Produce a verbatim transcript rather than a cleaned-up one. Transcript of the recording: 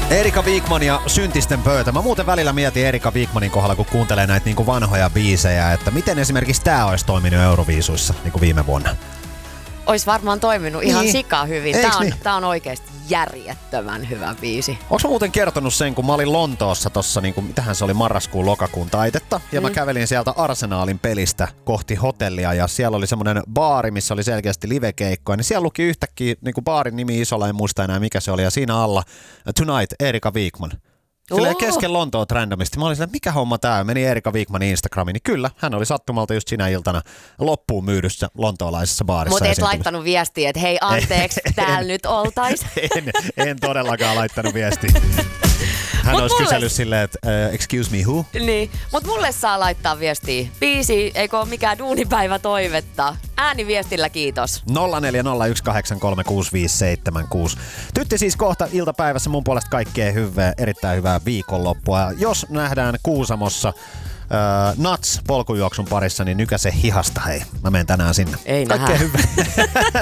Erika Wikman ja Syntisten pöytä. Mä muuten välillä mietin Erika Wikmanin kohdalla, kun kuuntelee näitä niinku vanhoja biisejä, että miten esimerkiksi tää olisi toiminut Euroviisuissa niinku viime vuonna. Ois varmaan toiminut ihan niin. sika hyvin. Eiks Tää on, niin? tää on oikeesti järjettömän hyvä biisi. Onks mä muuten kertonut sen, kun mä olin Lontoossa tossa, niinku, mitähän se oli marraskuun lokakuun taitetta, ja mm. mä kävelin sieltä Arsenaalin pelistä kohti hotellia, ja siellä oli semmonen baari, missä oli selkeästi livekeikkoja, niin siellä luki yhtäkkiä niinku baarin nimi isolla, en muista enää mikä se oli, ja siinä alla Tonight Erika Wikman. Silleen kesken Lontoot randomisti. Mä olin silleen, mikä homma tää? Meni Erika Wikmanin Instagramiin, niin kyllä, hän oli sattumalta just sinä iltana loppuun myydyssä lontoolaisessa baarissa. Mutta et laittanut viestiä, että hei anteeksi, täällä nyt oltais. En, en todellakaan laittanut viestiä. Hän Mut olisi mulle... kysellyt silleen, että uh, excuse me who? Niin, mut mulle saa laittaa viestiä. Biisi, eikö ole mikään duunipäivä toivetta. Ääniviestillä kiitos. nolla neljä nolla yksi kahdeksan kolme kuusi viisi seitsemän kuusi. Tytti siis kohta iltapäivässä mun puolesta kaikkea hyvää, erittäin hyvää viikonloppua. Jos nähdään Kuusamossa Uh, Nuts polkujuoksun parissa, niin nykäse hihasta, hei. Mä menen tänään sinne. Ei kaikkea nähdä. hyvää.